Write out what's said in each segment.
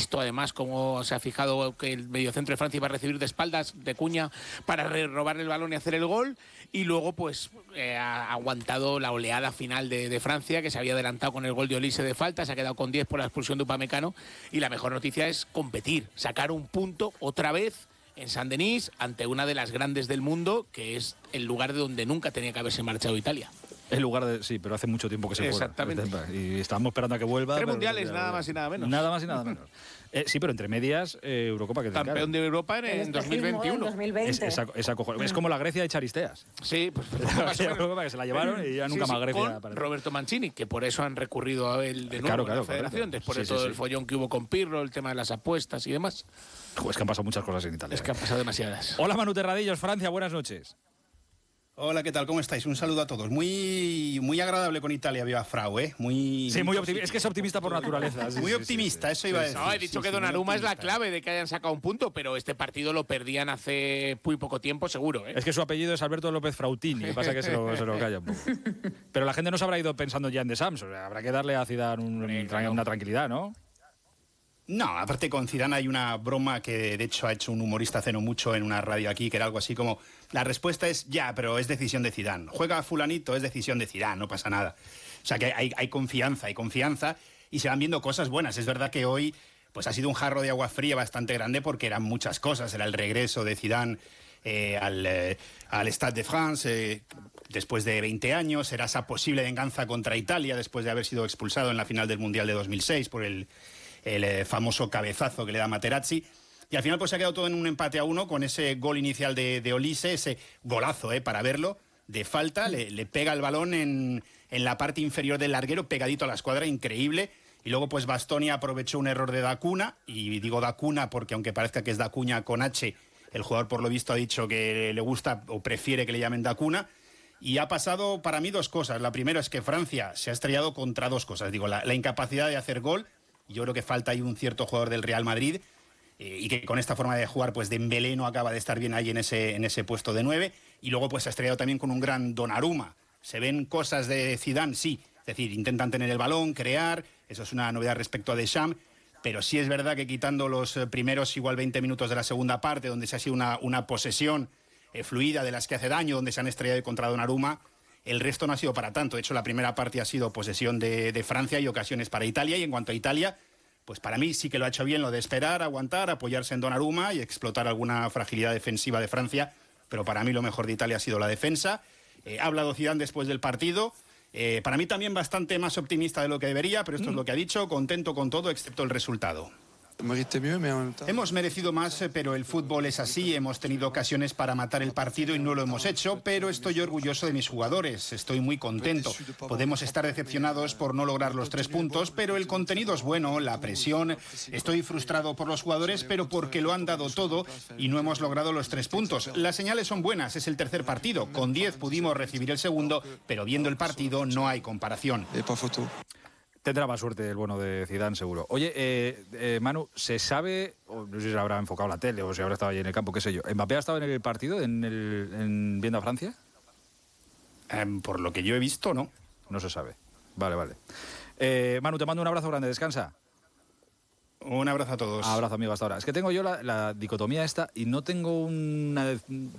visto además cómo se ha fijado que el mediocentro de Francia iba a recibir de espaldas de Cuña para robar el balón y hacer el gol, y luego pues ha aguantado la oleada final de Francia, que se había adelantado con el gol de Olise de falta, se ha quedado con 10 por la expulsión de Upamecano, y la mejor noticia es competir, sacar un punto otra vez en Saint-Denis ante una de las grandes del mundo, que es el lugar de donde nunca tenía que haberse marchado Italia. El lugar de... Sí, pero hace mucho tiempo que se fue. Exactamente. Y estamos esperando a que vuelva. 3 mundiales, nada más y nada menos. Nada más y nada menos. Sí, pero entre medias, Eurocopa que te campeón de Europa en 2021. 2020. Es como la Grecia de Charisteas. Sí, pues Eurocopa que se la llevaron y ya nunca más Grecia. Con Roberto Mancini, que por eso han recurrido a él de nuevo a la federación, después de todo el follón que hubo con Pirlo, el tema de las apuestas y demás. Es que han pasado muchas cosas en Italia. Es que han pasado demasiadas. Hola, Manu Terradillos, Francia, buenas noches. Hola, ¿qué tal? ¿Cómo estáis? Un saludo a todos. Muy agradable con Italia, viva Frau, ¿eh? Muy optimista. Es que es optimista por naturaleza. Muy optimista, eso iba a decir. No, he dicho que Donnarumma es la clave de que hayan sacado un punto, pero este partido lo perdían hace muy poco tiempo, seguro, ¿eh? Es que su apellido es Alberto López Frautini, lo que pasa es que se lo calla un poco. Pero la gente no se habrá ido pensando ya en The Sams, o sea, habrá que darle a Zidane una tranquilidad, ¿no? No, aparte con Zidane hay una broma que de hecho ha hecho un humorista hace no mucho en una radio aquí, que era algo así como: la respuesta es ya, pero es decisión de Zidane. Juega fulanito, es decisión de Zidane, no pasa nada. O sea que hay confianza y se van viendo cosas buenas. Es verdad que hoy pues ha sido un jarro de agua fría bastante grande porque eran muchas cosas. Era el regreso de Zidane al Stade de France después de 20 años, era esa posible venganza contra Italia después de haber sido expulsado en la final del Mundial de 2006 por el famoso cabezazo que le da Materazzi, y al final pues se ha quedado todo en un empate a 1 con ese gol inicial de Olise, ese golazo para verlo, de falta, le pega el balón en la parte inferior del larguero, pegadito a la escuadra, increíble, y luego pues Bastoni aprovechó un error de Dacuna, y digo Dacuna porque aunque parezca que es Dacuña con H, el jugador por lo visto ha dicho que le gusta o prefiere que le llamen Dacuna, y ha pasado para mí dos cosas. La primera es que Francia se ha estrellado contra dos cosas, digo, la incapacidad de hacer gol. Yo creo que falta ahí un cierto jugador del Real Madrid y que con esta forma de jugar, pues Dembélé no acaba de estar bien ahí en ese puesto de 9. Y luego pues se ha estrellado también con un gran Donnarumma. ¿Se ven cosas de Zidane? Sí. Es decir, intentan tener el balón, crear. Eso es una novedad respecto a Deschamps. Pero sí es verdad que quitando los primeros igual 20 minutos de la segunda parte, donde se ha sido una posesión fluida de las que hace daño, donde se han estrellado contra Donnarumma, el resto no ha sido para tanto. De hecho, la primera parte ha sido posesión de Francia y ocasiones para Italia. Y en cuanto a Italia, pues para mí sí que lo ha hecho bien lo de esperar, aguantar, apoyarse en Donnarumma y explotar alguna fragilidad defensiva de Francia. Pero para mí lo mejor de Italia ha sido la defensa. Ha hablado Zidane después del partido. Para mí también bastante más optimista de lo que debería, pero esto es lo que ha dicho. Contento con todo, excepto el resultado. Hemos merecido más, pero el fútbol es así. Hemos tenido ocasiones para matar el partido y no lo hemos hecho, pero estoy orgulloso de mis jugadores. Estoy muy contento. Podemos estar decepcionados por no lograr los 3 puntos, pero el contenido es bueno, la presión. Estoy frustrado por los jugadores, pero porque lo han dado todo y no hemos logrado los 3 puntos. Las señales son buenas, es el tercer partido. Con 10 pudimos recibir el segundo, pero viendo el partido no hay comparación. Tendrá más suerte el bueno de Zidane, seguro. Oye, Manu, ¿se sabe, o no sé si se habrá enfocado la tele o si habrá estado ahí en el campo, qué sé yo, ¿Mbappé ha estado en el partido, viendo a Francia? Por lo que yo he visto, no. No se sabe. Vale. Manu, te mando un abrazo grande, descansa. Un abrazo a todos. Abrazo, amigo, hasta ahora. Es que tengo yo la dicotomía esta y no tengo una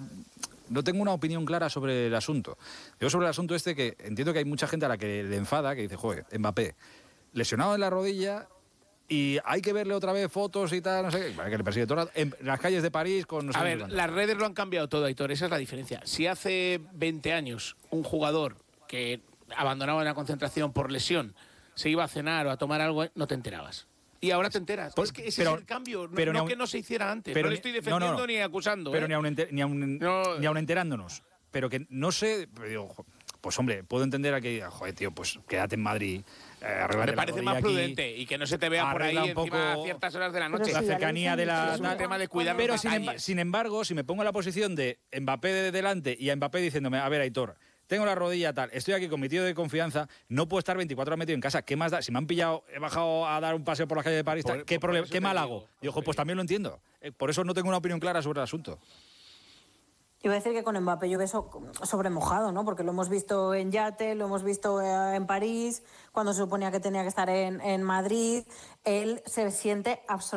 opinión clara sobre el asunto. Digo sobre el asunto que entiendo que hay mucha gente a la que le enfada, que dice, joder, Mbappé, lesionado en la rodilla y hay que verle otra vez fotos y tal, no sé qué, que le persigue todo en las calles de París con... No sé, a ver, las redes lo han cambiado todo, Aitor, esa es la diferencia. Si hace 20 años un jugador que abandonaba la concentración por lesión se iba a cenar o a tomar algo, no te enterabas. Y ahora te enteras. Es que ese es el cambio, no que no se hiciera antes. No le estoy defendiendo ni acusando. Pero ni aun enterándonos. Pero que no sé... Pero digo, pues hombre, puedo entender a que, joder, tío, pues quédate en Madrid. Me parece más prudente y que no se te vea por ahí encima a ciertas horas de la noche. La cercanía de la... Es un tema de cuidar. Pero sin embargo, si me pongo en la posición de Mbappé de delante y a Mbappé diciéndome, a ver, Aitor, tengo la rodilla tal, estoy aquí con mi tío de confianza, no puedo estar 24 horas metido en casa. ¿Qué más da? Si me han pillado, he bajado a dar un paseo por las calles de París, ¿qué mal hago? Digo, pues también lo entiendo. Por eso no tengo una opinión clara sobre el asunto. Iba a decir que con Mbappé llueve sobre mojado, ¿no? Porque lo hemos visto en yate, lo hemos visto en París, cuando se suponía que tenía que estar en Madrid. Él se siente absolutamente